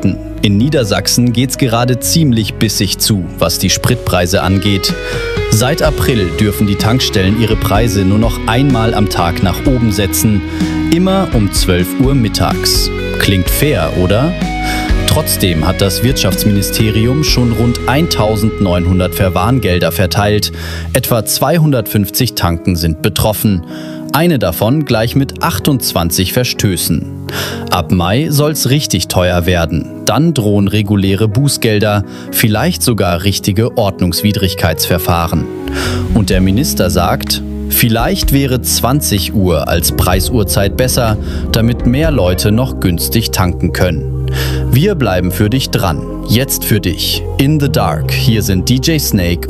Fakten. In Niedersachsen geht's gerade ziemlich bissig zu, was die Spritpreise angeht. Seit April dürfen die Tankstellen ihre Preise nur noch einmal am Tag nach oben setzen. Immer um 12 Uhr mittags. Klingt fair, oder? Trotzdem hat das Wirtschaftsministerium schon rund 1.900 Verwarngelder verteilt. Etwa 250 Tanken sind betroffen. Eine davon gleich mit 28 Verstößen. Ab Mai soll's richtig teuer werden. Dann drohen reguläre Bußgelder, vielleicht sogar richtige Ordnungswidrigkeitsverfahren. Und der Minister sagt, vielleicht wäre 20 Uhr als Preisuhrzeit besser, damit mehr Leute noch günstig tanken können. Wir bleiben für dich dran. Jetzt für dich. In the Dark. Hier sind DJ Snake